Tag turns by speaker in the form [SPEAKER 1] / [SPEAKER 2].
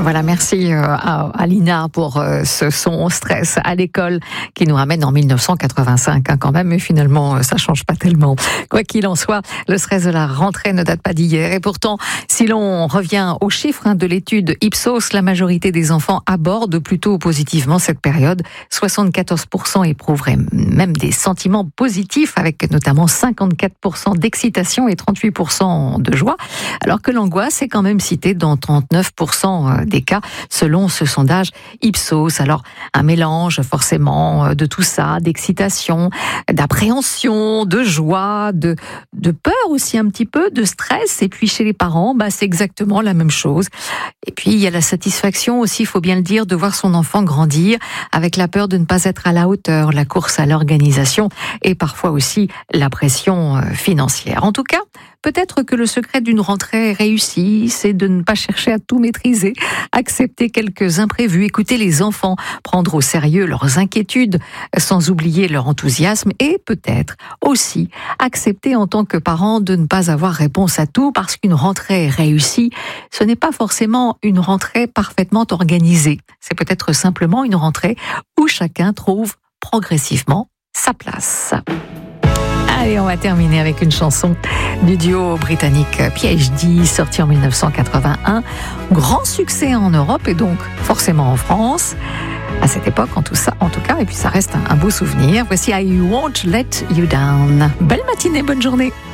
[SPEAKER 1] Voilà, merci à Lina pour ce son stress à l'école qui nous ramène en 1985 quand même, mais finalement ça change pas tellement. Quoi qu'il en soit, le stress de la rentrée ne date pas d'hier et pourtant, si l'on revient aux chiffres de l'étude Ipsos, la majorité des enfants abordent plutôt positivement cette période. 74% éprouveraient même des sentiments positifs avec notamment 54% d'excitation et 38% de joie, alors que l'angoisse est quand même citée dans 39% des cas, selon ce sondage Ipsos. Alors, un mélange forcément de tout ça, d'excitation, d'appréhension, de joie, de peur aussi un petit peu, de stress. Et puis chez les parents, c'est exactement la même chose. Et puis il y a la satisfaction aussi, il faut bien le dire, de voir son enfant grandir, avec la peur de ne pas être à la hauteur, la course à l'organisation et parfois aussi la pression financière. En tout cas, peut-être que le secret d'une rentrée réussie, c'est de ne pas chercher à tout maîtriser, accepter quelques imprévus, écouter les enfants, prendre au sérieux leurs inquiétudes, sans oublier leur enthousiasme et peut-être aussi accepter en tant que parent de ne pas avoir réponse à tout, parce qu'une rentrée réussie, ce n'est pas forcément une rentrée parfaitement organisée. C'est peut-être simplement une rentrée où chacun trouve progressivement sa place. Allez, on va terminer avec une chanson du duo britannique PhD, sortie en 1981. Grand succès en Europe et donc forcément en France. À cette époque, en tout cas, et puis ça reste un beau souvenir. Voici I Won't Let You Down. Belle matinée, bonne journée.